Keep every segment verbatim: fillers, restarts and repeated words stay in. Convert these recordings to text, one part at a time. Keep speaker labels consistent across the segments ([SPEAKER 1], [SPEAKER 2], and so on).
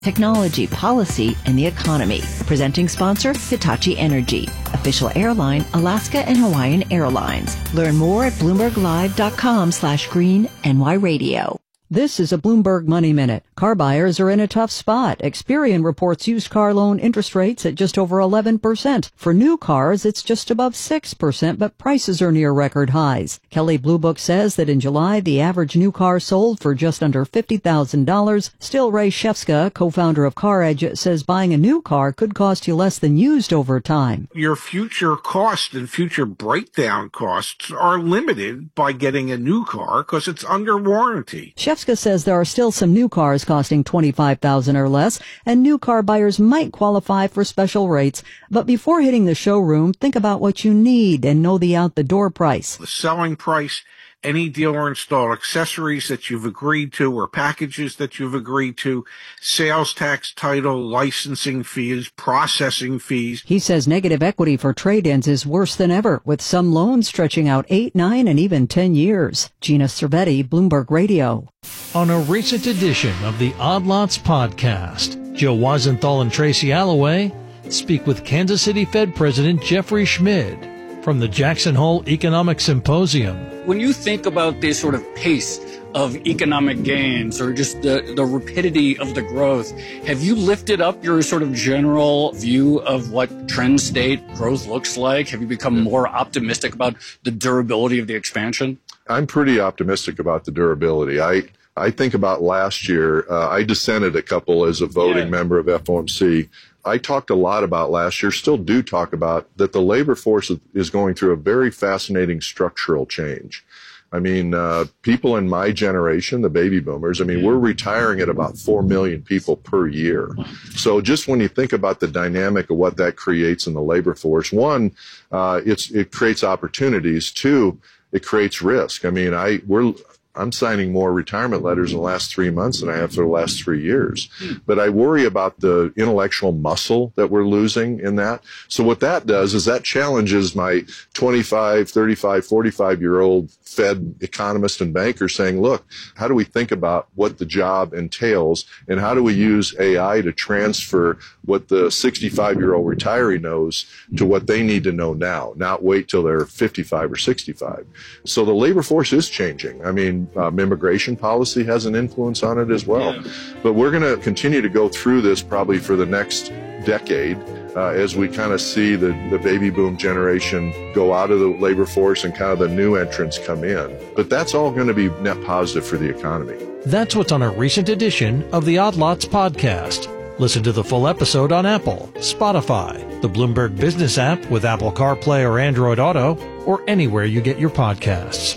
[SPEAKER 1] technology, policy, and the economy. Presenting sponsor, Hitachi Energy. Official airline, Alaska and Hawaiian Airlines. Learn more at bloomberglive.com slash green NY radio.
[SPEAKER 2] This is a Bloomberg Money Minute. Car buyers are in a tough spot. Experian reports used car loan interest rates at just over eleven percent. For new cars, it's just above six percent, but prices are near record highs. Kelley Blue Book says that in July, the average new car sold for just under fifty thousand dollars. Still, Ray Shefska, co-founder of CarEdge, says buying a new car could cost you less than used over time.
[SPEAKER 3] Your future cost and future breakdown costs are limited by getting a new car because it's under warranty.
[SPEAKER 2] Shefska says there are still some new cars costing twenty-five thousand dollars or less, and new car buyers might qualify for special rates. But before hitting the showroom, think about what you need and know the out-the-door price.
[SPEAKER 3] The selling price, any dealer-installed accessories that you've agreed to or packages that you've agreed to, sales tax, title, licensing fees, processing fees.
[SPEAKER 2] He says negative equity for trade-ins is worse than ever, with some loans stretching out eight, nine, and even ten years. Gina Cervetti, Bloomberg Radio.
[SPEAKER 4] On a recent edition of the Odd Lots podcast, Joe Weisenthal and Tracy Alloway speak with Kansas City Fed President Jeffrey Schmid from the Jackson Hole Economic Symposium.
[SPEAKER 5] When you think about this sort of pace of economic gains or just the, the rapidity of the growth, have you lifted up your sort of general view of what trend state growth looks like? Have you become more optimistic about the durability of the expansion?
[SPEAKER 6] I'm pretty optimistic about the durability. I I think about last year, uh, I dissented a couple as a voting yeah. member of F O M C. I talked a lot about last year, still do talk about, that the labor force is going through a very fascinating structural change. I mean, uh, people in my generation, the baby boomers, I mean, we're retiring at about four million people per year. So just when you think about the dynamic of what that creates in the labor force, one, uh, it's, it creates opportunities. Two, it creates risk. I mean, I, we're, I'm signing more retirement letters in the last three months than I have for the last three years. But I worry about the intellectual muscle that we're losing in that. So what that does is that challenges my twenty-five, thirty-five, forty-five-year-old Fed economist and banker saying, look, how do we think about what the job entails, and how do we use A I to transfer what the sixty-five-year-old retiree knows to what they need to know now, not wait till they're fifty-five or sixty-five. So the labor force is changing. I mean, Um, immigration policy has an influence on it as well. Yeah. But we're going to continue to go through this probably for the next decade uh, as we kind of see the, the baby boom generation go out of the labor force and kind of the new entrants come in. But that's all going to be net positive for the economy.
[SPEAKER 4] That's what's on a recent edition of the Odd Lots podcast. Listen to the full episode on Apple, Spotify, the Bloomberg Business app with Apple CarPlay or Android Auto, or anywhere you get your podcasts.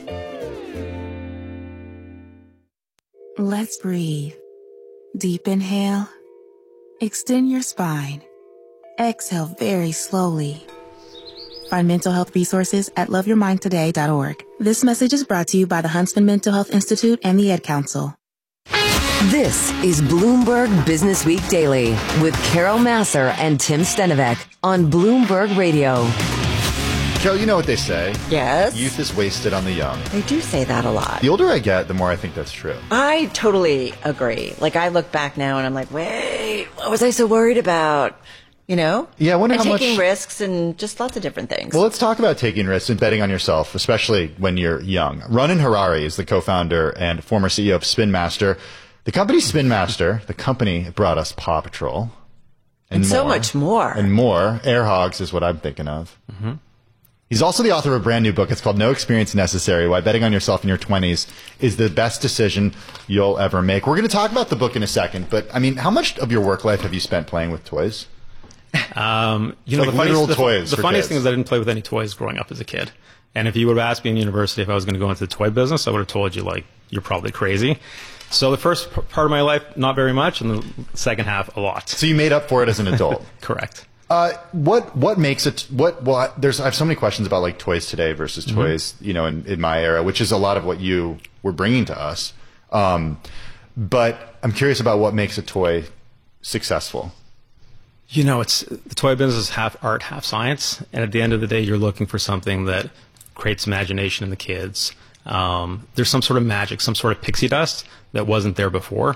[SPEAKER 7] Let's breathe. Deep inhale. Extend your spine. Exhale very slowly. Find mental health resources at love your mind today dot org. This message is brought to you by the Huntsman Mental Health Institute and the Ad Council.
[SPEAKER 8] This is Bloomberg Business Week Daily with Carol Massar and Tim Stenovec on Bloomberg Radio.
[SPEAKER 9] Carol, you know what they say.
[SPEAKER 10] Yes.
[SPEAKER 9] Youth is wasted on the young.
[SPEAKER 10] They do say that a lot.
[SPEAKER 9] The older I get, the more I think that's true.
[SPEAKER 10] I totally agree. Like, I look back now and I'm like, wait, what was I so worried about? You know?
[SPEAKER 9] Yeah, I wonder
[SPEAKER 10] and
[SPEAKER 9] how much...
[SPEAKER 10] taking risks and just lots of different things.
[SPEAKER 9] Well, let's talk about taking risks and betting on yourself, especially when you're young. Ronan Harari is the co-founder and former C E O of Spin Master. The company Spin Master, the company brought us Paw Patrol. And,
[SPEAKER 10] and
[SPEAKER 9] more,
[SPEAKER 10] so much more.
[SPEAKER 9] And more. Air Hogs is what I'm thinking of. Mm-hmm. He's also the author of a brand new book. It's called No Experience Necessary, Why Betting on Yourself in Your twenties is the Best Decision You'll Ever Make. We're going to talk about the book in a second, but, I mean, how much of your work life have you spent playing with toys?
[SPEAKER 11] Um, you know,
[SPEAKER 9] like
[SPEAKER 11] the funniest, the,
[SPEAKER 9] toys
[SPEAKER 11] the funniest
[SPEAKER 9] kids.
[SPEAKER 11] thing is I didn't play with any toys growing up as a kid. And if you would have asked me in university if I was going to go into the toy business, I would have told you, like, you're probably crazy. So the first p- part of my life, not very much, and the second half, a lot.
[SPEAKER 9] So you made up for it as an adult.
[SPEAKER 11] Correct.
[SPEAKER 9] Uh, what what makes it what what there's I have so many questions about like toys today versus toys mm-hmm. you know in, in my era, which is a lot of what you were bringing to us. Um, but I'm curious about what makes a toy successful.
[SPEAKER 11] You know, it's the toy business is half art, half science, and at the end of the day, you're looking for something that creates imagination in the kids. Um, there's some sort of magic, some sort of pixie dust that wasn't there before.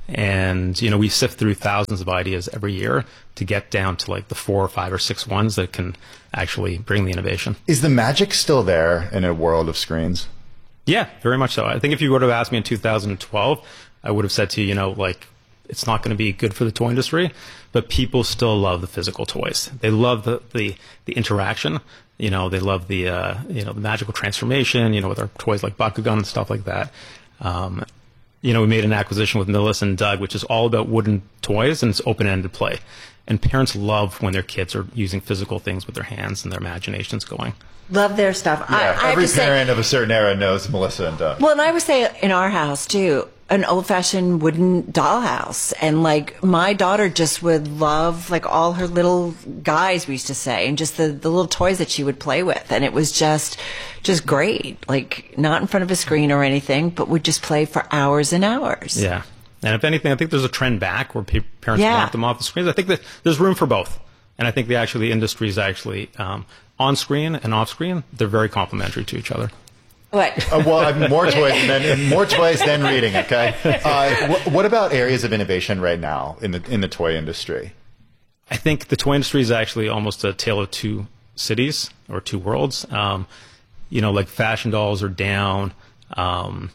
[SPEAKER 11] And, you know, we sift through thousands of ideas every year to get down to like the four or five or six ones that can actually bring the innovation.
[SPEAKER 9] Is the magic still there in a world of screens?
[SPEAKER 11] Yeah, very much so. I think if you would have asked me in two thousand twelve, I would have said to you, you know, like, it's not going to be good for the toy industry, but people still love the physical toys. They love the, the, the interaction. You know, they love the, uh, you know, the magical transformation, you know, with our toys like Bakugan and stuff like that. Um, you know, we made an acquisition with Millis and Doug, which is all about wooden toys, and it's open-ended play. And parents love when their kids are using physical things with their hands and their imaginations going.
[SPEAKER 10] Love their stuff.
[SPEAKER 9] Yeah,
[SPEAKER 10] I, I
[SPEAKER 9] every
[SPEAKER 10] have to
[SPEAKER 9] parent
[SPEAKER 10] say,
[SPEAKER 9] of a certain era knows Melissa and Doug.
[SPEAKER 10] well, and I would say in our house too, an old-fashioned wooden dollhouse, and like my daughter just would love like all her little guys, we used to say, and just the, the little toys that she would play with, and it was just just great. Like not in front of a screen or anything, but would just play for hours and hours.
[SPEAKER 11] Yeah, and if anything, I think there's a trend back where pe- parents
[SPEAKER 10] Yeah.
[SPEAKER 11] want them off the screens. I think that there's room for both, and I think the actually the industry is actually um, on screen and off screen. They're very complementary to each other.
[SPEAKER 10] What?
[SPEAKER 9] Uh, well, I've more toys than more toys than reading. Okay. Uh, wh- what about areas of innovation right now in the in the toy industry?
[SPEAKER 11] I think the toy industry is actually almost a tale of two cities or two worlds. Um, you know, like fashion dolls are down, um,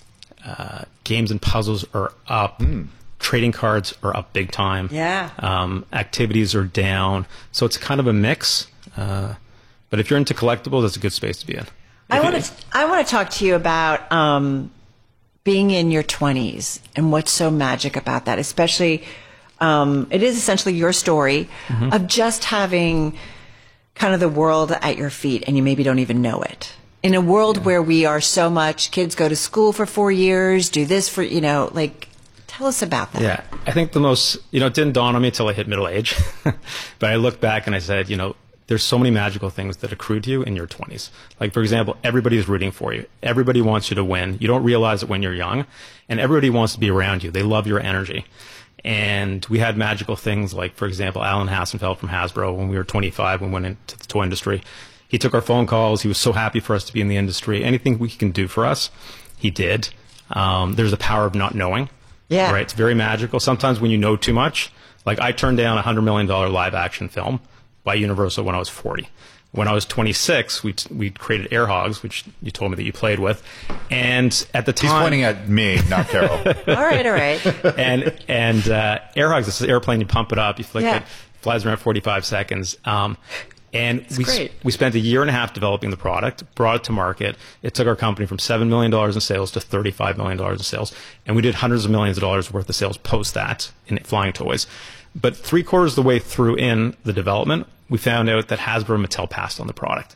[SPEAKER 11] uh, games and puzzles are up, mm. trading cards are up big time.
[SPEAKER 10] Yeah.
[SPEAKER 11] Um, activities are down, so it's kind of a mix. Uh, but if you're into collectibles, it's a good space to be in.
[SPEAKER 10] I want to. I want to talk to you about um, being in your twenties and what's so magic about that. Especially, um, it is essentially your story mm-hmm. of just having kind of the world at your feet, and you maybe don't even know it. In a world yeah. where we are so much, kids go to school for four years, do this for you know, like. Tell us about that.
[SPEAKER 11] Yeah, I think the most you know it didn't dawn on me until I hit middle age, but I looked back and I said, you know. There's so many magical things that accrue to you in your twenties. Like, for example, everybody is rooting for you. Everybody wants you to win. You don't realize it when you're young. And everybody wants to be around you. They love your energy. And we had magical things like, for example, Alan Hassenfeld from Hasbro, when we were twenty-five and went into the toy industry. He took our phone calls. He was so happy for us to be in the industry. Anything we can do for us, he did. Um, there's the power of not knowing.
[SPEAKER 10] Yeah.
[SPEAKER 11] Right? It's very magical. Sometimes when you know too much, like I turned down a one hundred million dollars live action film by Universal when I was forty. When I was twenty-six, we we created Air Hogs, which you told me that you played with, and at the time
[SPEAKER 9] he's pointing at me, not Carol.
[SPEAKER 10] all right, all right.
[SPEAKER 11] And and uh, Air Hogs, this is an airplane. You pump it up, you flick
[SPEAKER 10] yeah.
[SPEAKER 11] it, flies around forty-five seconds. Um, and
[SPEAKER 10] That's
[SPEAKER 11] we
[SPEAKER 10] great.
[SPEAKER 11] we spent a year and a half developing the product, brought it to market. It took our company from seven million dollars in sales to thirty-five million dollars in sales, and we did hundreds of millions of dollars worth of sales post that in flying toys. But three quarters of the way through in the development, we found out that Hasbro and Mattel passed on the product.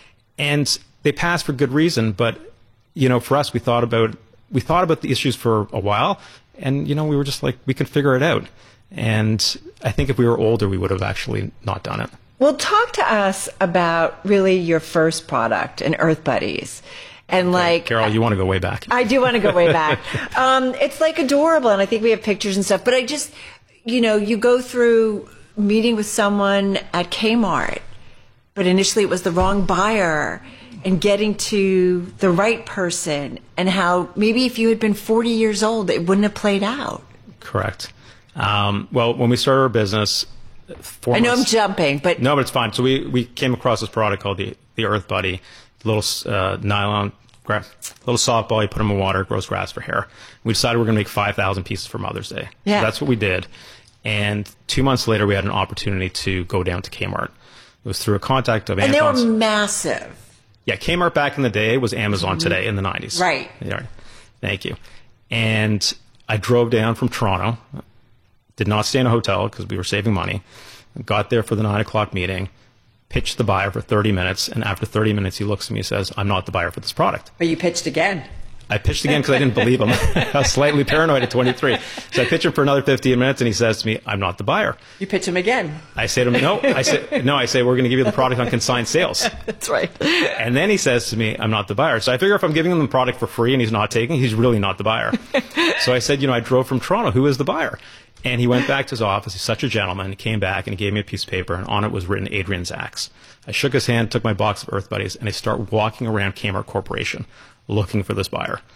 [SPEAKER 11] And they passed for good reason, but, you know, for us, we thought about we thought about the issues for a while, and, you know, we were just like, we can figure it out. And I think if we were older, we would have actually not done it.
[SPEAKER 10] Well, talk to us about really your first product, an Earth Buddies. And like,
[SPEAKER 11] Carol, you want to go way back.
[SPEAKER 10] I do want to go way back. um, it's like adorable, and I think we have pictures and stuff, but I just, you know, you go through meeting with someone at Kmart, but initially it was the wrong buyer, and getting to the right person, and how maybe if you had been forty years old, it wouldn't have played out.
[SPEAKER 11] Correct. Um, well, when we started our business, four
[SPEAKER 10] I know
[SPEAKER 11] months,
[SPEAKER 10] I'm jumping, but
[SPEAKER 11] no, but it's fine. So we, we came across this product called the, the Earth Buddy, little uh, nylon, gra- little softball, you put them in water, it grows grass for hair. We decided we we're going to make five thousand pieces for Mother's Day.
[SPEAKER 10] Yeah.
[SPEAKER 11] So that's what we did. And two months later, we had an opportunity to go down to Kmart. It was through a contact of
[SPEAKER 10] and
[SPEAKER 11] Anton's.
[SPEAKER 10] they were massive.
[SPEAKER 11] Yeah, Kmart back in the day was Amazon mm-hmm. today in the nineties.
[SPEAKER 10] Right.
[SPEAKER 11] Yeah. Thank you. And I drove down from Toronto, did not stay in a hotel because we were saving money, got there for the nine o'clock meeting, pitched the buyer for thirty minutes, and after thirty minutes, he looks at me and says, I'm not the buyer for this product.
[SPEAKER 10] But you pitched again.
[SPEAKER 11] I pitched again because I didn't believe him. I was slightly paranoid at twenty-three. So I pitched him for another fifteen minutes, and he says to me, I'm not the buyer.
[SPEAKER 10] You pitch him again.
[SPEAKER 11] I say to him, no. I say, no, I say, we're going to give you the product on consigned sales.
[SPEAKER 10] That's right.
[SPEAKER 11] And then he says to me, I'm not the buyer. So I figure if I'm giving him the product for free and he's not taking, he's really not the buyer. So I said, you know, I drove from Toronto. Who is the buyer? And he went back to his office. He's such a gentleman. He came back and he gave me a piece of paper, and on it was written Adrian Zacks. I shook his hand, took my box of Earth Buddies, and I start walking around Kmart Corporation looking for this buyer.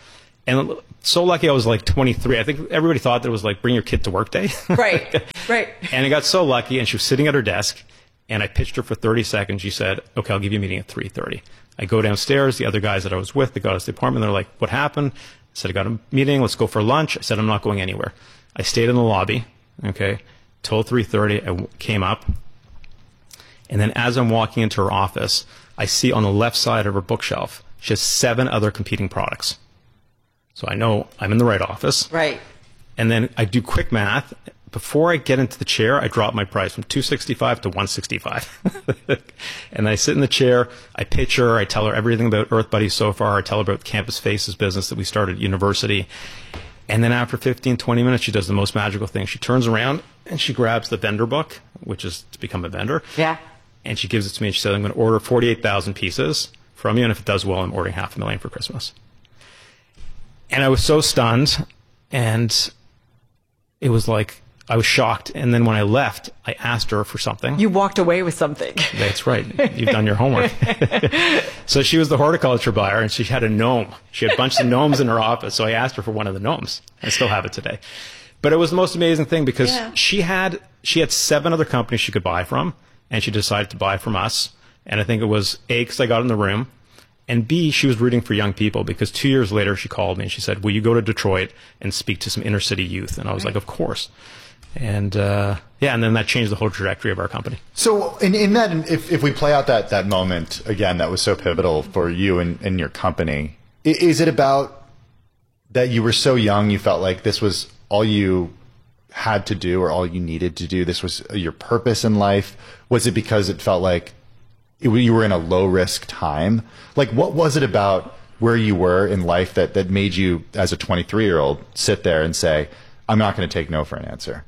[SPEAKER 11] And so lucky I was like twenty-three. I think everybody thought that it was like bring your kid to work day.
[SPEAKER 10] Right, right.
[SPEAKER 11] And I got so lucky, and she was sitting at her desk, and I pitched her for thirty seconds. She said, okay, I'll give you a meeting at three thirty. I go downstairs. The other guys that I was with, they got us to the apartment. They're like, what happened? I said, I got a meeting. Let's go for lunch. I said, I'm not going anywhere. I stayed in the lobby, okay, till three thirty. I w- came up. And then as I'm walking into her office, I see on the left side of her bookshelf, she has seven other competing products. So I know I'm in the right office.
[SPEAKER 10] Right.
[SPEAKER 11] And then I do quick math. Before I get into the chair, I drop my price from two sixty-five to one sixty-five. And I sit in the chair, I pitch her, I tell her everything about EarthBuddy so far, I tell her about Campus Faces business that we started at university. And then after fifteen, twenty minutes, she does the most magical thing. She turns around and she grabs the vendor book, which is to become a vendor.
[SPEAKER 10] Yeah.
[SPEAKER 11] And she gives it to me and she said, I'm going to order forty-eight thousand pieces from you, and if it does well, I'm ordering half a million for Christmas. And I was so stunned, and it was like, I was shocked. And then when I left, I asked her for something.
[SPEAKER 10] You walked away with something.
[SPEAKER 11] That's right. You've done your homework. So she was the horticulture buyer, and she had a gnome. She had a bunch of gnomes in her office, so I asked her for one of the gnomes. I still have it today. But it was the most amazing thing because yeah. she had she had seven other companies she could buy from, and she decided to buy from us. And I think it was A, because I got in the room, and B, she was rooting for young people because two years later she called me and she said, will you go to Detroit and speak to some inner city youth? And I was right. like, of course. And uh, yeah, and then that changed the whole trajectory of our company.
[SPEAKER 9] So in, in that, if, if we play out that, that moment, again, that was so pivotal for you and, and your company, is it about that you were so young, you felt like this was all you had to do or all you needed to do? This was your purpose in life? Was it because it felt like it, you were in a low-risk time? Like, what was it about where you were in life that, that made you, as a twenty-three-year-old, sit there and say, I'm not going to take no for an answer?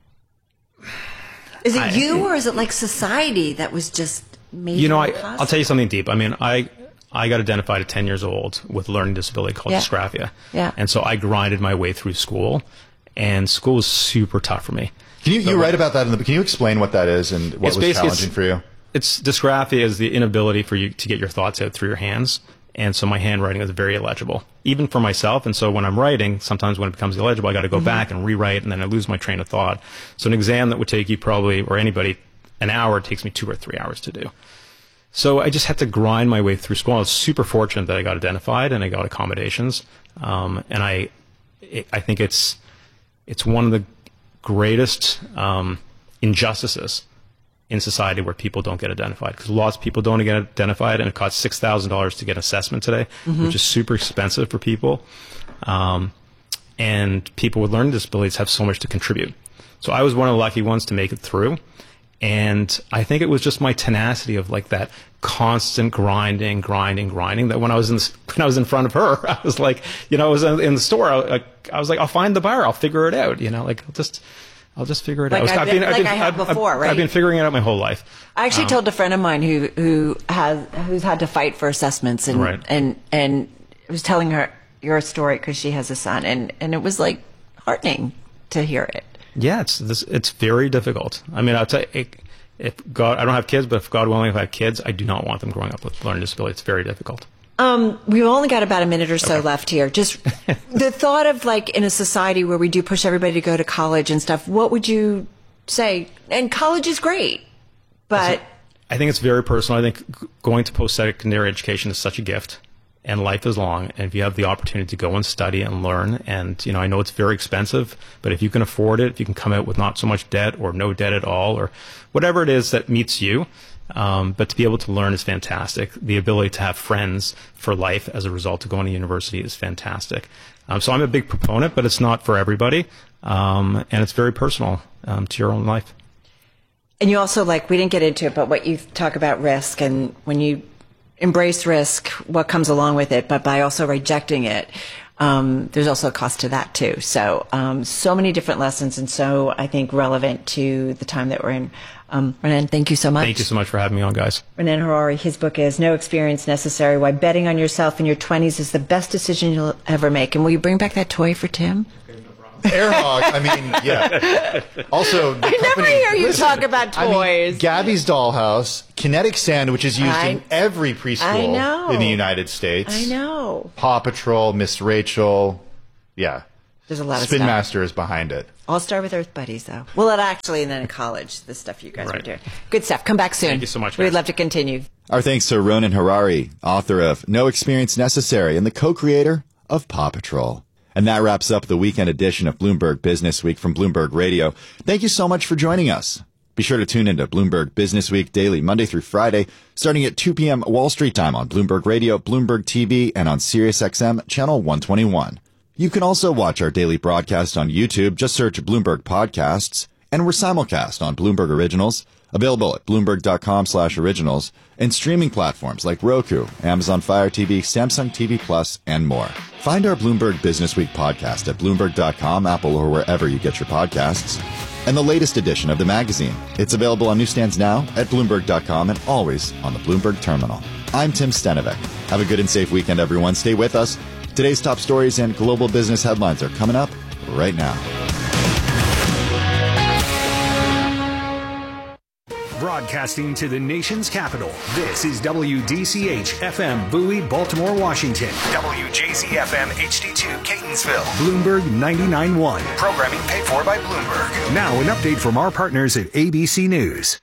[SPEAKER 10] Is it I, you, or is it like society that was just made
[SPEAKER 11] you know, I, I'll tell you something deep. I mean, I I got identified at ten years old with a learning disability called
[SPEAKER 10] yeah.
[SPEAKER 11] dysgraphia.
[SPEAKER 10] Yeah.
[SPEAKER 11] And so I grinded my way through school, and school was super tough for me.
[SPEAKER 9] Can you,
[SPEAKER 11] so,
[SPEAKER 9] you write about that in the, can you explain what that is and what was challenging for you?
[SPEAKER 11] It's dysgraphia is the inability for you to get your thoughts out through your hands. And so my handwriting is very illegible, even for myself. And so when I'm writing, sometimes when it becomes illegible, I got to go mm-hmm. back and rewrite, and then I lose my train of thought. So an exam that would take you probably, or anybody, an hour, it takes me two or three hours to do. So I just had to grind my way through school. I was super fortunate that I got identified and I got accommodations. Um, and I, it, I think it's, it's one of the greatest um, injustices in society where people don't get identified, because lots of people don't get identified, and it costs six thousand dollars to get an assessment today, mm-hmm. which is super expensive for people. Um, and people with learning disabilities have so much to contribute. So I was one of the lucky ones to make it through. And I think it was just my tenacity of like that constant grinding, grinding, grinding, that when I was in, when I was in front of her, I was like, you know, I was in the store, I, I was like, I'll find the buyer, I'll figure it out, you know, like I'll just, I'll just figure it
[SPEAKER 10] like
[SPEAKER 11] out.
[SPEAKER 10] I've been, like I have
[SPEAKER 11] I've,
[SPEAKER 10] before,
[SPEAKER 11] I've,
[SPEAKER 10] right?
[SPEAKER 11] I've been figuring it out my whole life.
[SPEAKER 10] I actually um, told a friend of mine who who has who's had to fight for assessments, and
[SPEAKER 11] right.
[SPEAKER 10] and and I was telling her your story because she has a son, and and it was like heartening to hear it.
[SPEAKER 11] Yeah, it's this, it's very difficult. I mean, I'll tell you, if God, I don't have kids, but if God willing, if I have kids, I do not want them growing up with learning disability. It's very difficult.
[SPEAKER 10] Um, we've only got about a minute or so
[SPEAKER 11] okay.
[SPEAKER 10] left here. Just the thought of like in a society where we do push everybody to go to college and stuff, what would you say? And college is great, but
[SPEAKER 11] I think it's very personal. I think going to post-secondary education is such a gift, and life is long. And if you have the opportunity to go and study and learn, and you know, I know it's very expensive, but if you can afford it, if you can come out with not so much debt or no debt at all, or whatever it is that meets you. Um, but to be able to learn is fantastic. The ability to have friends for life as a result of going to university is fantastic. Um, so I'm a big proponent, but it's not for everybody. Um, and it's very personal um, to your own life.
[SPEAKER 10] And you also, like, we didn't get into it, but what you talk about risk, and when you embrace risk, what comes along with it, but by also rejecting it, um, there's also a cost to that too. So, um, so many different lessons, and so I think relevant to the time that we're in. Um, Renan, thank you so much.
[SPEAKER 11] Thank you so much for having me on, guys.
[SPEAKER 10] Renan Harary, his book is No Experience Necessary, Why Betting on Yourself in Your twenties is the Best Decision You'll Ever Make. And will you bring back that toy for Tim?
[SPEAKER 9] Air Hog, I mean, yeah. Also, the
[SPEAKER 10] I
[SPEAKER 9] company,
[SPEAKER 10] never hear you
[SPEAKER 9] Listen,
[SPEAKER 10] talk about
[SPEAKER 9] I
[SPEAKER 10] toys.
[SPEAKER 9] mean, Gabby's Dollhouse, Kinetic Sand, which is used
[SPEAKER 10] I-
[SPEAKER 9] in every preschool
[SPEAKER 10] I know.
[SPEAKER 9] in the United States.
[SPEAKER 10] I know.
[SPEAKER 9] Paw Patrol, Miss Rachel. Yeah.
[SPEAKER 10] There's a lot of
[SPEAKER 9] Spin
[SPEAKER 10] stuff.
[SPEAKER 9] Master is behind it.
[SPEAKER 10] All Star with Earth Buddies, though. Well, it actually, and then in college, the stuff you guys
[SPEAKER 11] Right.
[SPEAKER 10] were doing. Good stuff. Come back soon.
[SPEAKER 11] Thank you so much,
[SPEAKER 10] We'd
[SPEAKER 11] guys.
[SPEAKER 10] love to continue.
[SPEAKER 12] Our thanks to Ronan Harari, author of No Experience Necessary and the co-creator of Paw Patrol. And that wraps up the weekend edition of Bloomberg Business Week from Bloomberg Radio. Thank you so much for joining us. Be sure to tune into Bloomberg Business Week daily, Monday through Friday, starting at two p.m. Wall Street time on Bloomberg Radio, Bloomberg T V, and on SiriusXM Channel one twenty-one. You can also watch our daily broadcast on YouTube. Just search Bloomberg Podcasts. And we're simulcast on Bloomberg Originals, available at Bloomberg.com slash originals, and streaming platforms like Roku, Amazon Fire T V, Samsung T V Plus, and more. Find our Bloomberg Business Week podcast at Bloomberg dot com, Apple, or wherever you get your podcasts. And the latest edition of the magazine. It's available on newsstands now at Bloomberg dot com and always on the Bloomberg terminal. I'm Tim Stenovec. Have a good and safe weekend, everyone. Stay with us. Today's top stories and global business headlines are coming up right now.
[SPEAKER 13] Broadcasting to the nation's capital, this is W D C H F M Bowie, Baltimore, Washington. W J Z F M H D two Catonsville. Bloomberg ninety-nine point one. Programming paid for by Bloomberg. Now an update from our partners at A B C News.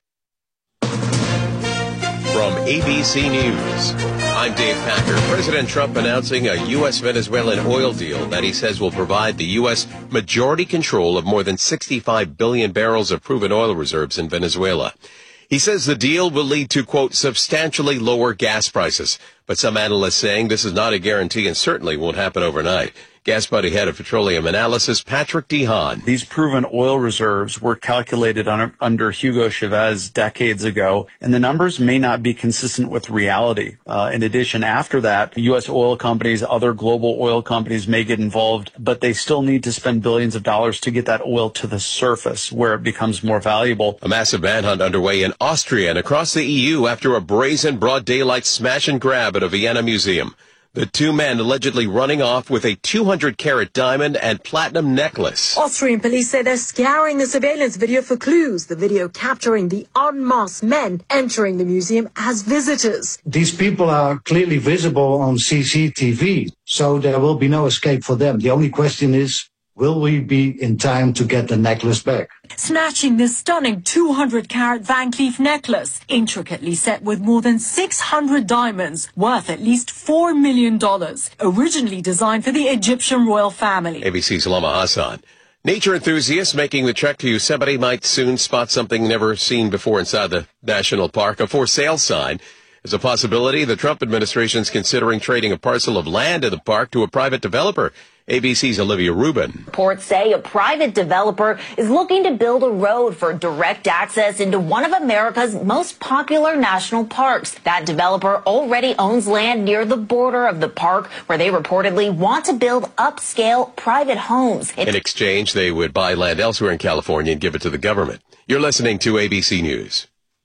[SPEAKER 14] From A B C News, I'm Dave Packer. President Trump announcing a U S Venezuelan oil deal that he says will provide the U S majority control of more than sixty-five billion barrels of proven oil reserves in Venezuela. He says the deal will lead to, quote, substantially lower gas prices. But some analysts saying this is not a guarantee and certainly won't happen overnight. Gas Buddy head of petroleum analysis, Patrick DeHaan.
[SPEAKER 15] These proven oil reserves were calculated on, under Hugo Chavez decades ago, and the numbers may not be consistent with reality. Uh, in addition, after that, U S oil companies, other global oil companies may get involved, but they still need to spend billions of dollars to get that oil to the surface where it becomes more valuable.
[SPEAKER 14] A massive manhunt underway in Austria and across the E U after a brazen broad daylight smash and grab at a Vienna museum. The two men allegedly running off with a two hundred carat diamond and platinum necklace.
[SPEAKER 16] Austrian police say they're scouring the surveillance video for clues. The video capturing the unmasked men entering the museum as visitors.
[SPEAKER 17] These people are clearly visible on C C T V, so there will be no escape for them. The only question is, will we be in time to get the necklace back?
[SPEAKER 16] Snatching this stunning two hundred carat Van Cleef necklace, intricately set with more than six hundred diamonds, worth at least four million dollars, originally designed for the Egyptian royal family.
[SPEAKER 14] A B C's Lama Hassan. Nature enthusiasts making the trek to Yosemite might soon spot something never seen before inside the national park. A for sale sign is a possibility. The Trump administration is considering trading a parcel of land in the park to a private developer. A B C's Olivia Rubin.
[SPEAKER 18] Reports say a private developer is looking to build a road for direct access into one of America's most popular national parks. That developer already owns land near the border of the park where they reportedly want to build upscale private homes.
[SPEAKER 14] In exchange, they would buy land elsewhere in California and give it to the government. You're listening to A B C News.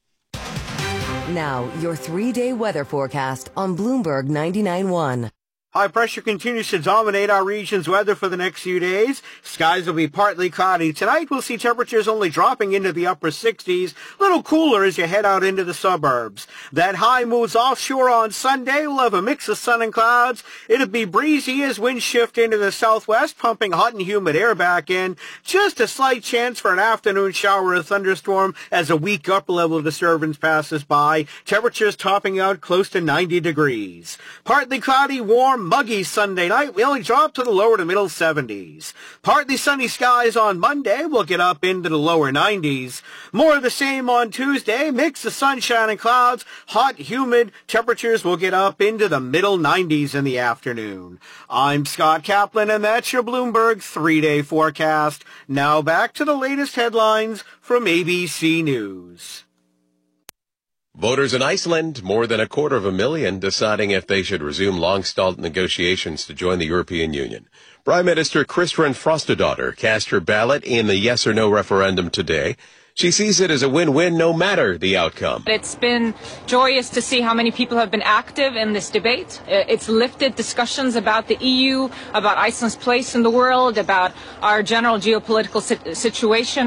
[SPEAKER 8] Now, your three-day weather forecast on Bloomberg ninety-nine point one.
[SPEAKER 19] High pressure continues to dominate our region's weather for the next few days. Skies will be partly cloudy. Tonight we'll see temperatures only dropping into the upper sixties. A little cooler as you head out into the suburbs. That high moves offshore on Sunday. We'll have a mix of sun and clouds. It'll be breezy as winds shift into the southwest, pumping hot and humid air back in. Just a slight chance for an afternoon shower or thunderstorm as a weak upper-level disturbance passes by. Temperatures topping out close to ninety degrees. Partly cloudy, warm, muggy Sunday night. We only drop to the lower to middle seventies. Partly sunny skies on Monday. We'll get up into the lower nineties. More of the same on Tuesday. Mix of sunshine and clouds. Hot, humid. Temperatures will get up into the middle nineties in the afternoon. I'm Scott Kaplan, and that's your Bloomberg three-day forecast. Now back to the latest headlines from A B C News.
[SPEAKER 14] Voters in Iceland, more than a quarter of a million, deciding if they should resume long-stalled negotiations to join the European Union. Prime Minister Kristrún Frostadóttir cast her ballot in the yes or no referendum today. She sees it as a win-win no matter the outcome.
[SPEAKER 20] It's been joyous to see how many people have been active in this debate. It's lifted discussions about the E U, about Iceland's place in the world, about our general geopolitical situation.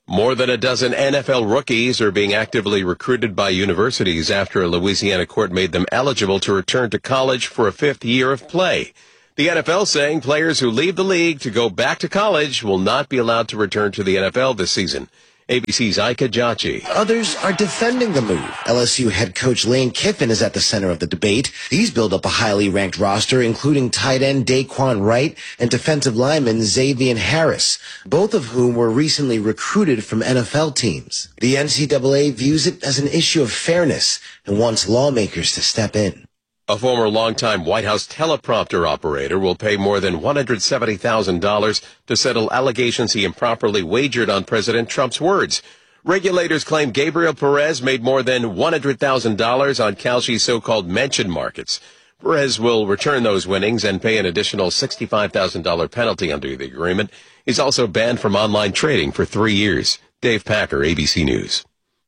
[SPEAKER 14] More than a dozen N F L rookies are being actively recruited by universities after a Louisiana court made them eligible to return to college for a fifth year of play. The N F L saying players who leave the league to go back to college will not be allowed to return to the N F L this season. A B C's Ika Jachi.
[SPEAKER 21] Others are defending the move. L S U head coach Lane Kiffin is at the center of the debate. He's built up a highly ranked roster, including tight end Daquan Wright and defensive lineman Xavier Harris, both of whom were recently recruited from N F L teams. The N C double A views it as an issue of fairness and wants lawmakers to step in.
[SPEAKER 14] A former longtime White House teleprompter operator will pay more than one hundred seventy thousand dollars to settle allegations he improperly wagered on President Trump's words. Regulators claim Gabriel Perez made more than one hundred thousand dollars on Kalshi's so-called mention markets. Perez will return those winnings and pay an additional sixty-five thousand dollars penalty under the agreement. He's also banned from online trading for three years. Dave Packer, A B C News.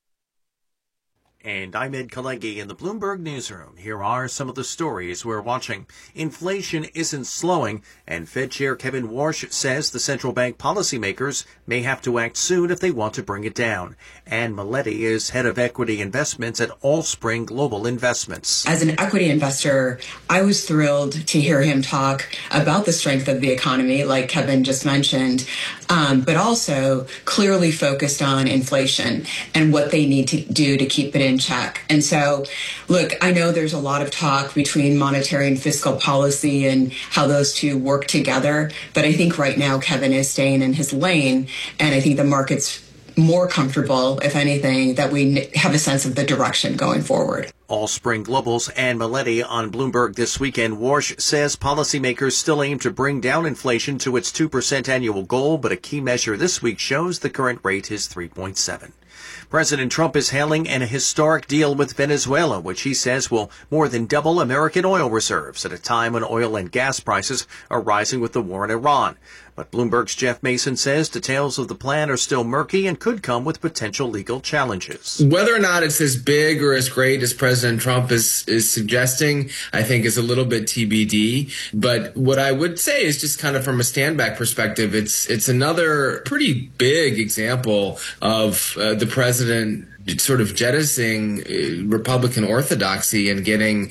[SPEAKER 22] And I'm Ed Kalegi in the Bloomberg Newsroom. Here are some of the stories we're watching. Inflation isn't slowing, and Fed Chair Kevin Warsh says the central bank policymakers may have to act soon if they want to bring it down. Ann Maletti is head of equity investments at Allspring Global Investments.
[SPEAKER 23] As an equity investor, I was thrilled to hear him talk about the strength of the economy, like Kevin just mentioned, um, but also clearly focused on inflation and what they need to do to keep it in check. And so, look, I know there's a lot of talk between monetary and fiscal policy and how those two work together, but I think right now Kevin is staying in his lane, and I think the market's more comfortable, if anything, that we have a sense of the direction going forward.
[SPEAKER 22] Allspring Global's Ann Maletti on Bloomberg This Weekend. Warsh says policymakers still aim to bring down inflation to its two percent annual goal, but a key measure this week shows the current rate is three point seven. President Trump is hailing an historic deal with Venezuela, which he says will more than double American oil reserves at a time when oil and gas prices are rising with the war in Iran. But Bloomberg's Jeff Mason says details of the plan are still murky and could come with potential legal challenges.
[SPEAKER 24] Whether or not it's as big or as great as President Trump is, is suggesting, I think is a little bit T B D. But what I would say is just kind of from a standback perspective, it's it's another pretty big example of uh, the president sort of jettisoning uh, Republican orthodoxy and getting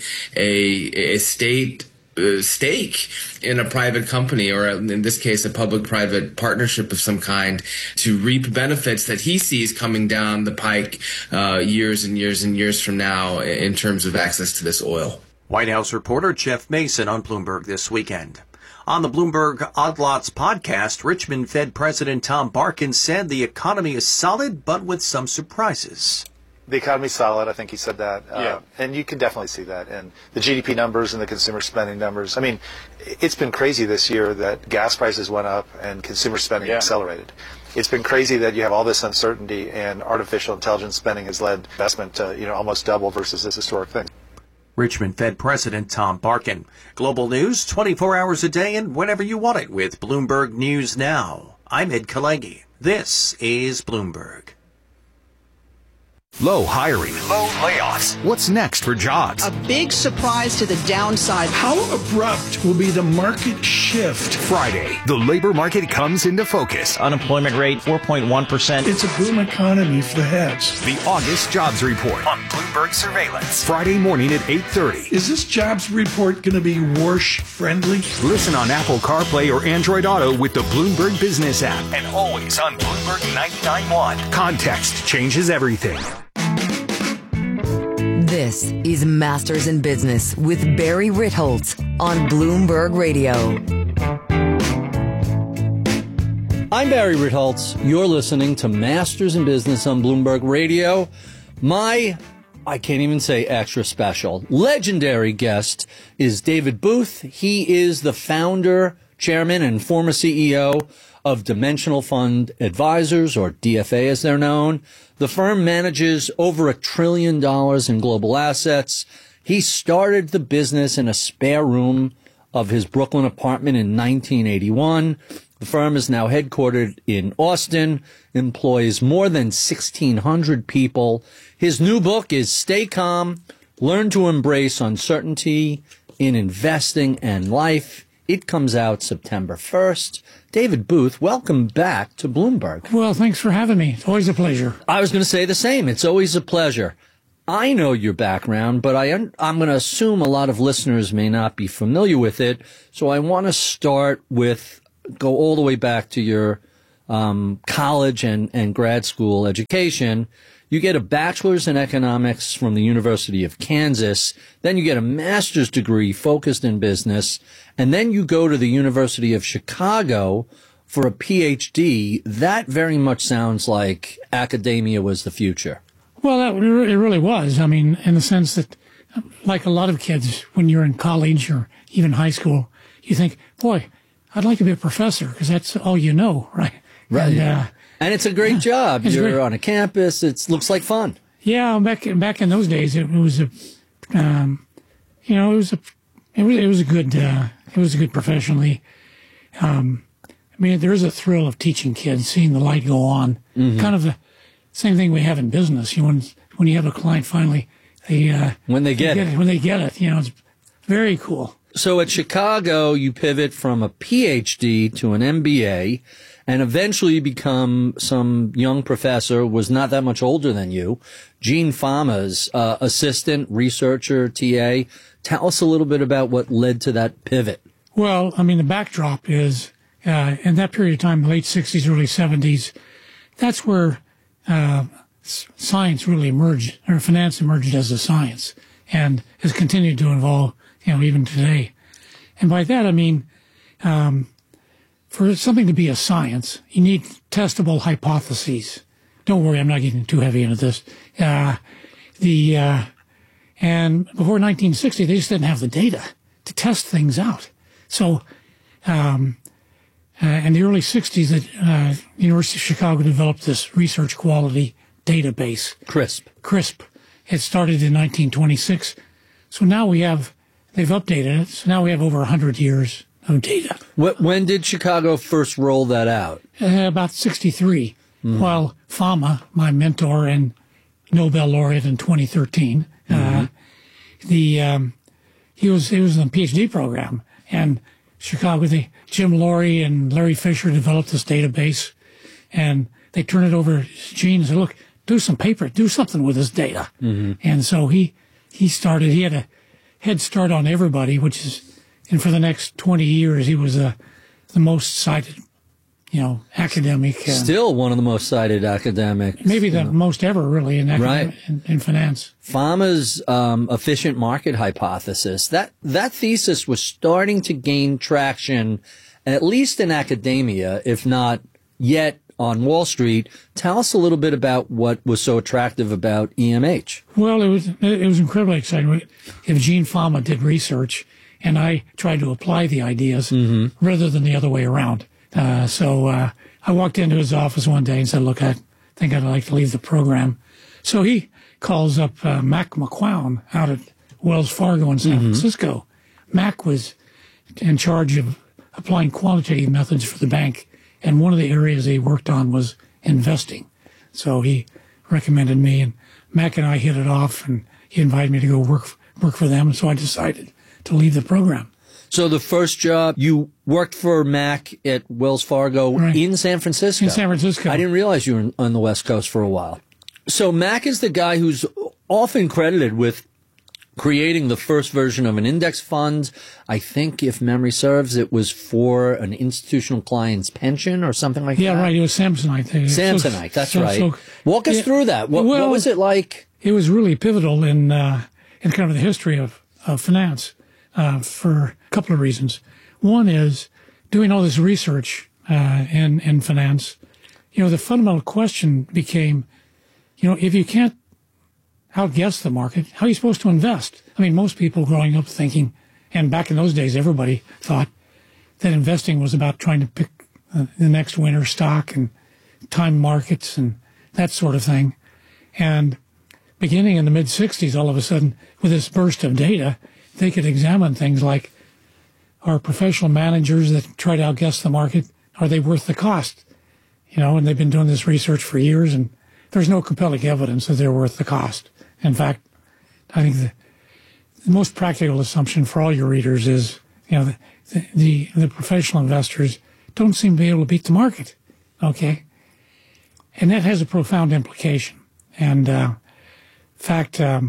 [SPEAKER 24] a, a state Uh, stake in a private company, or in this case, a public-private partnership of some kind, to reap benefits that he sees coming down the pike uh, years and years and years from now in terms of access to this oil.
[SPEAKER 22] White House reporter Jeff Mason on Bloomberg This Weekend. On the Bloomberg Odd Lots podcast, Richmond Fed President Tom Barkin said the economy is solid, but with some surprises.
[SPEAKER 25] The economy's solid. I think he said that. Yeah. Uh, and you can definitely see that in the G D P numbers and the consumer spending numbers. I mean, it's been crazy this year that gas prices went up and consumer spending yeah. accelerated. It's been crazy that you have all this uncertainty and artificial intelligence spending has led investment to, you know, almost double versus this historic thing.
[SPEAKER 22] Richmond Fed President Tom Barkin. Global news twenty-four hours a day and whenever you want it with Bloomberg News Now. I'm Ed Kalegi. This is Bloomberg.
[SPEAKER 13] Low hiring. Low layoffs. What's next for jobs?
[SPEAKER 26] A big surprise to the downside.
[SPEAKER 27] How abrupt will be the market shift?
[SPEAKER 13] Friday, the labor market comes into focus.
[SPEAKER 28] Unemployment rate, four point one percent.
[SPEAKER 27] It's a boom economy for the heads.
[SPEAKER 13] The August Jobs Report on Bloomberg Surveillance. Friday morning at eight thirty.
[SPEAKER 27] Is this jobs report going to be Warsh friendly?
[SPEAKER 13] Listen on Apple CarPlay or Android Auto with the Bloomberg Business app. And always on Bloomberg ninety-nine point one. Context changes everything.
[SPEAKER 8] This is Masters in Business with Barry Ritholtz on Bloomberg Radio.
[SPEAKER 29] I'm Barry Ritholtz. You're listening to Masters in Business on Bloomberg Radio. My, I can't even say extra special, legendary guest is David Booth. He is the founder, chairman, and former C E O of Dimensional Fund Advisors, or D F A as they're known. The firm manages over a trillion dollars in global assets. He started the business in a spare room of his Brooklyn apartment in nineteen eighty-one. The firm is now headquartered in Austin, employs more than sixteen hundred people. His new book is Stay Calm, Learn to Embrace Uncertainty in Investing and Life. It comes out September first. David Booth, welcome back to Bloomberg.
[SPEAKER 1] Well, thanks for having me. It's always a pleasure.
[SPEAKER 29] I was going to say the same. It's always a pleasure. I know your background, but I, I'm going to assume a lot of listeners may not be familiar with it. So I want to start with, go all the way back to your um, college and, and grad school education. You get a bachelor's in economics from the University of Kansas. Then you get a master's degree focused in business. And then you go to the University of Chicago for a P H D. That very much sounds like academia was the future.
[SPEAKER 1] Well, that, it really was. I mean, in the sense that, like a lot of kids, when you're in college or even high school, you think, boy, I'd like to be a professor because that's all you know, right?
[SPEAKER 29] Right.
[SPEAKER 1] And, uh,
[SPEAKER 29] and it's a great yeah, job. You're great. On a campus. It looks like fun.
[SPEAKER 1] Yeah, back back in those days, it was a, um, you know, it was a, it was it was a good, uh, it was a good professionally. Um, I mean, there is a thrill of teaching kids, seeing the light go on. Mm-hmm. Kind of the same thing we have in business. You know, when when you have a client finally, they uh,
[SPEAKER 29] when they get,
[SPEAKER 1] they
[SPEAKER 29] it.
[SPEAKER 1] get it, when they get it, you know, it's very cool.
[SPEAKER 29] So at Chicago, you pivot from a P H D to an M B A, and eventually you become some young professor, was not that much older than you, Gene Fama's uh, assistant, researcher, T A. Tell us a little bit about what led to that pivot.
[SPEAKER 1] Well, I mean, the backdrop is, uh, in that period of time, late sixties, early seventies, that's where uh, science really emerged, or finance emerged as a science, and has continued to evolve, you know, even today. And by that, I mean, um, for something to be a science, you need testable hypotheses. Don't worry, I'm not getting too heavy into this. Uh, the, uh, and before nineteen sixty, they just didn't have the data to test things out. So, um, uh, in the early sixties, the uh, University of Chicago developed this research quality database.
[SPEAKER 29] CRISP.
[SPEAKER 1] CRISP. It started in nineteen twenty-six. So now we have, they've updated it. So now we have over one hundred years of data.
[SPEAKER 29] When did Chicago first roll that out?
[SPEAKER 1] Uh, about sixty-three. Mm. While Fama, my mentor and Nobel laureate in twenty thirteen, mm-hmm. uh, the um, he was he was in the PhD program, and Chicago, the Jim Laurie and Larry Fisher developed this database, and they turned it over to Gene and said, "Look, do some paper, do something with this data." Mm-hmm. And so he he started. He had a head start on everybody, which is, and for the next twenty years, he was uh, the most cited, you know, academic. Uh,
[SPEAKER 29] Still one of the most cited academics.
[SPEAKER 1] Maybe the know. most ever, really, in,
[SPEAKER 29] right.
[SPEAKER 1] in, in finance.
[SPEAKER 29] Fama's um, efficient market hypothesis, that, that thesis was starting to gain traction, at least in academia, if not yet on Wall Street. Tell us a little bit about what was so attractive about E M H.
[SPEAKER 1] Well, it was, it was incredibly exciting. If Gene Fama did research, and I tried to apply the ideas mm-hmm. rather than the other way around. Uh, so uh, I walked into his office one day and said, "Look, I think I'd like to leave the program." So he calls up uh, Mac McCown out at Wells Fargo in San mm-hmm. Francisco. Mac was in charge of applying quantitative methods for the bank, and one of the areas he worked on was investing. So he recommended me, and Mac and I hit it off, and he invited me to go work work for them. And so I decided to leave the program.
[SPEAKER 29] So the first job, you worked for Mac at Wells Fargo right. in San Francisco.
[SPEAKER 1] In San Francisco.
[SPEAKER 29] I didn't realize you were on the West Coast for a while. So Mac is the guy who's often credited with creating the first version of an index fund. I think, if memory serves, it was for an institutional client's pension or something like
[SPEAKER 1] yeah,
[SPEAKER 29] that.
[SPEAKER 1] Yeah, right. It was Samsonite.
[SPEAKER 29] Samsonite, that's
[SPEAKER 1] so,
[SPEAKER 29] right.
[SPEAKER 1] So,
[SPEAKER 29] Walk us
[SPEAKER 1] yeah,
[SPEAKER 29] through that. What,
[SPEAKER 1] well,
[SPEAKER 29] what was it like?
[SPEAKER 1] It was really pivotal in, uh, in kind of the history of, of finance uh, for a couple of reasons. One is doing all this research uh, in, in finance. You know, the fundamental question became, you know, if you can't outguess the market, how are you supposed to invest? I mean, most people growing up thinking, and back in those days, everybody thought that investing was about trying to pick uh, the next winner stock and time markets and that sort of thing. And beginning in the mid-sixties, all of a sudden, with this burst of data, they could examine things like, are professional managers that try to outguess the market, are they worth the cost? You know, and they've been doing this research for years, and there's no compelling evidence that they're worth the cost. In fact, I think the, the most practical assumption for all your readers is you know, the, the, the professional investors don't seem to be able to beat the market. Okay. And that has a profound implication. And, uh, in fact, um,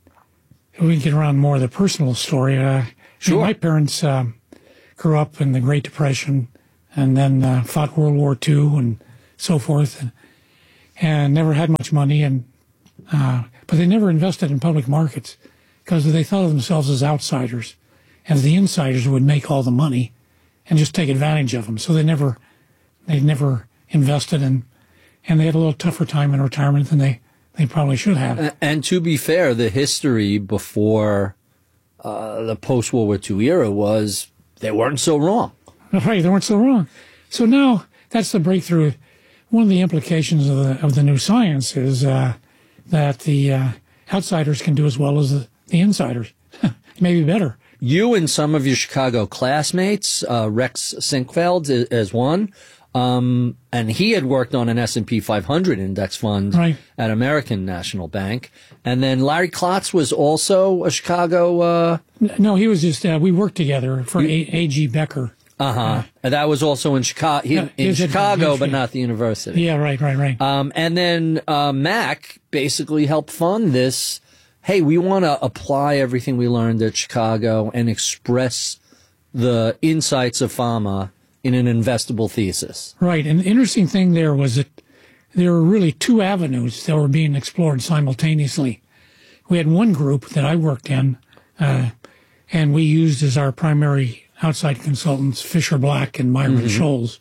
[SPEAKER 1] we can get around more of the personal story. Uh,
[SPEAKER 29] Sure.
[SPEAKER 1] you know, my parents, um, grew up in the Great Depression and then, uh, fought World War Two and so forth and, and never had much money. And, uh, but they never invested in public markets because they thought of themselves as outsiders, and the insiders would make all the money and just take advantage of them. So they never, they never invested in, and they had a little tougher time in retirement than they, they probably should have.
[SPEAKER 29] And, and to be fair, the history before uh, the post-World War Two era was they weren't so wrong.
[SPEAKER 1] Right, they weren't so wrong. So now that's the breakthrough. One of the implications of the of the new science is uh, that the uh, outsiders can do as well as the, the insiders, maybe better.
[SPEAKER 29] You and some of your Chicago classmates, uh, Rex Sinkfeld is, is one, um, and he had worked on an S and P five hundred index fund
[SPEAKER 1] right.
[SPEAKER 29] at American National Bank. And then Larry Klotz was also a Chicago... Uh,
[SPEAKER 1] no, he was just, uh, we worked together for A G. Becker.
[SPEAKER 29] Uh-huh. Uh, and that was also in Chicago,
[SPEAKER 1] yeah,
[SPEAKER 29] in Chicago,
[SPEAKER 1] at,
[SPEAKER 29] but not the university.
[SPEAKER 1] Yeah, right, right, right.
[SPEAKER 29] Um, and then uh, Mac basically helped fund this. Hey, we want to apply everything we learned at Chicago and express the insights of pharma in an investable thesis.
[SPEAKER 1] Right. And the interesting thing there was that there were really two avenues that were being explored simultaneously. We had one group that I worked in, uh, and we used as our primary outside consultants Fisher Black and Myron
[SPEAKER 29] Mm-hmm.
[SPEAKER 1] Scholes.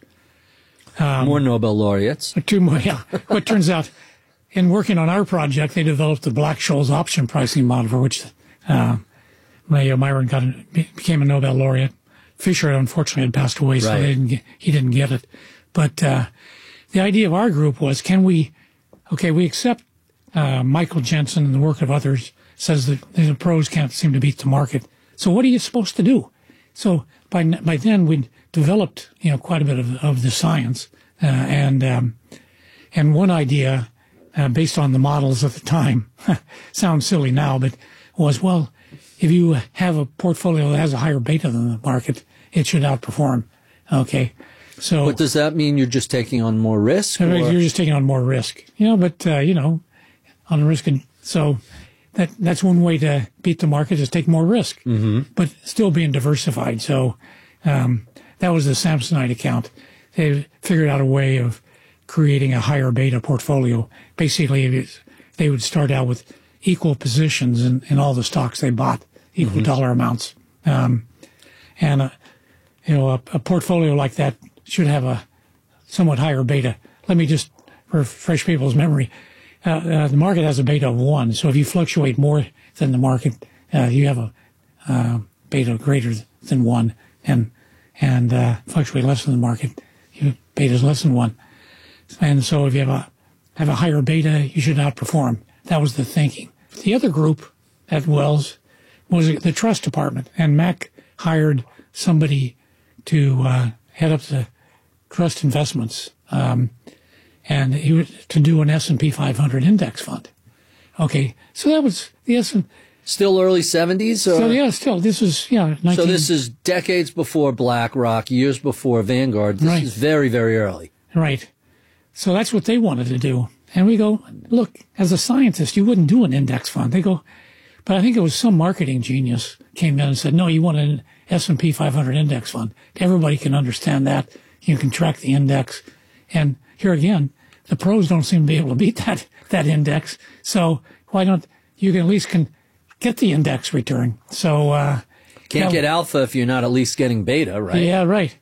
[SPEAKER 1] Um,
[SPEAKER 29] More Nobel laureates.
[SPEAKER 1] Two more, yeah. What turns out, in working on our project, they developed the Black-Scholes option pricing model, for which uh, Myron got a, became a Nobel laureate. Fisher, unfortunately, had passed away, so
[SPEAKER 29] Right.
[SPEAKER 1] they didn't get, he didn't get it. But uh, the idea of our group was, can we, okay, we accept uh, Michael Jensen and the work of others says that the pros can't seem to beat the market. So what are you supposed to do? So by by then we'd developed, you know, quite a bit of, of the science, uh, and um, and one idea uh, based on the models at the time sounds silly now, but was, well, if you have a portfolio that has a higher beta than the market, it should outperform. Okay, so
[SPEAKER 29] But does that mean you're just taking on more risk?
[SPEAKER 1] you're
[SPEAKER 29] or-
[SPEAKER 1] just taking on more risk, you know. But uh, you know, on the risk, and so that that's one way to beat the market is take more risk,
[SPEAKER 29] mm-hmm.
[SPEAKER 1] but still being diversified. So um, that was the Samsonite account. They figured out a way of creating a higher beta portfolio. Basically, it is, they would start out with equal positions in, in all the stocks they bought, equal
[SPEAKER 29] Mm-hmm.
[SPEAKER 1] dollar amounts. Um, and, uh, you know, a, a portfolio like that should have a somewhat higher beta. Let me just refresh people's memory. Uh, uh, the market has a beta of one. So if you fluctuate more than the market, uh, you have a uh, beta greater than one. And, and uh, fluctuate less than the market, your beta is less than one. And so if you have a, have a higher beta, you should outperform. That was the thinking. The other group at Wells was the trust department, and Mac hired somebody to uh, head up the trust investments, um, and he was to do an S and P five hundred index fund. Okay, so that was the S and
[SPEAKER 29] Still early seventies? Or?
[SPEAKER 1] So yeah, still this was yeah. nineteen
[SPEAKER 29] So this is decades before BlackRock, years before Vanguard. This
[SPEAKER 1] Right.
[SPEAKER 29] is very, very early.
[SPEAKER 1] Right. So that's what they wanted to do. And we go, look, as a scientist, you wouldn't do an index fund. They go, but I think it was some marketing genius came in and said, no, you want an S and P five hundred index fund. Everybody can understand that. You can track the index. And here again, the pros don't seem to be able to beat that, that index. So why don't you can at least can get the index return? So, uh,
[SPEAKER 29] Can't
[SPEAKER 1] now-
[SPEAKER 29] get alpha if you're not at least getting beta, right?
[SPEAKER 1] yeah, right.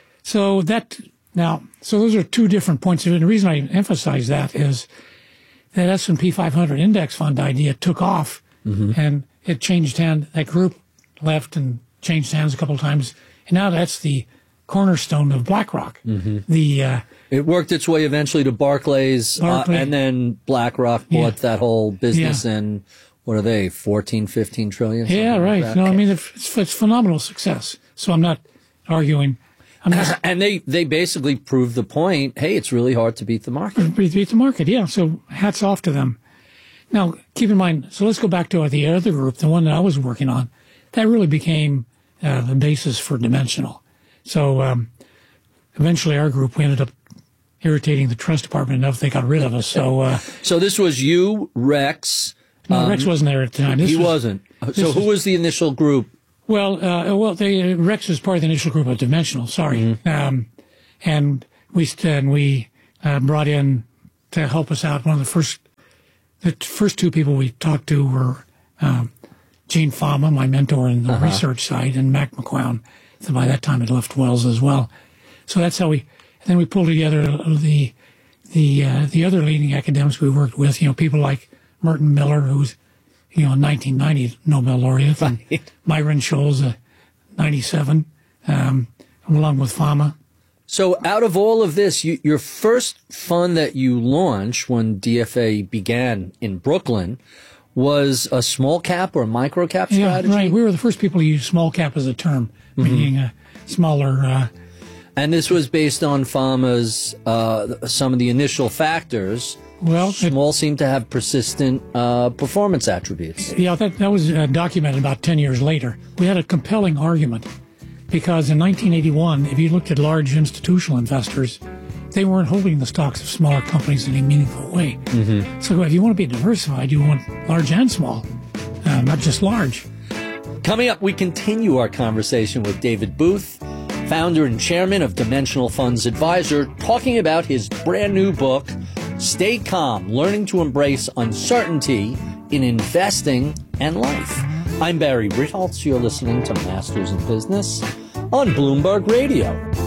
[SPEAKER 1] So that now, so those are two different points of view. And the reason I emphasize that is that S and P five hundred index fund idea took off,
[SPEAKER 29] Mhm.
[SPEAKER 1] and it changed hand. That group left and changed hands a couple of times, and now that's the cornerstone of BlackRock.
[SPEAKER 29] Mm-hmm.
[SPEAKER 1] The uh,
[SPEAKER 29] It worked its way eventually to Barclays,
[SPEAKER 1] Barclay.
[SPEAKER 29] uh, and then BlackRock bought
[SPEAKER 1] Yeah.
[SPEAKER 29] that whole business
[SPEAKER 1] Yeah.
[SPEAKER 29] in, what are they, fourteen, fifteen trillion?
[SPEAKER 1] yeah,
[SPEAKER 29] something like
[SPEAKER 1] right.
[SPEAKER 29] that.
[SPEAKER 1] No, I mean it's, it's phenomenal success. So I'm not arguing. I'm just
[SPEAKER 29] And they, they basically proved the point, hey, it's really hard to beat the market.
[SPEAKER 1] beat beat the market. Yeah. So hats off to them. Now, keep in mind, so let's go back to the other group, the one that I was working on. That really became uh, the basis for Dimensional. So um, eventually our group, we ended up irritating the trust department enough they got rid of us. So uh,
[SPEAKER 29] so this was you, Rex.
[SPEAKER 1] No,
[SPEAKER 29] um,
[SPEAKER 1] Rex wasn't there at the time. This
[SPEAKER 29] he
[SPEAKER 1] was,
[SPEAKER 29] wasn't. So who
[SPEAKER 1] was,
[SPEAKER 29] was the initial group?
[SPEAKER 1] Well, uh, well, they, uh, Rex was part of the initial group of Dimensional. Sorry, mm-hmm. um, and we and we uh, brought in to help us out. One of the first, the first two people we talked to were um, Gene Fama, my mentor in the uh-huh. research side, and Mac McQuown. So by that time, had left Wells as well. So that's how we. And then we pulled together the the uh, the other leading academics we worked with. You know, people like Merton Miller, who's you know, nineteen ninety Nobel laureate, and Myron Scholes, uh, ninety-seven, um, along with Fama.
[SPEAKER 29] So out of all of this, you, your first fund that you launched when D F A began in Brooklyn was a small cap or a micro cap strategy?
[SPEAKER 1] Yeah, right. We were the first people to use small cap as a term, mm-hmm. meaning a smaller... Uh,
[SPEAKER 29] and this was based on Fama's, uh, some of the initial factors.
[SPEAKER 1] Well,
[SPEAKER 29] small it, seemed to have persistent uh, performance attributes.
[SPEAKER 1] Yeah, that, that was uh, documented about ten years later. We had a compelling argument because in nineteen eighty-one, if you looked at large institutional investors, they weren't holding the stocks of smaller companies in a meaningful way. Mm-hmm. So if you want to be diversified, you want large and small, uh, not just large.
[SPEAKER 29] Coming up, we continue our conversation with David Booth, founder and chairman of Dimensional Funds Advisor, talking about his brand new book, Stay Calm, Learning to Embrace Uncertainty in Investing and Life. I'm Barry Ritholtz. You're listening to Masters in Business on Bloomberg Radio.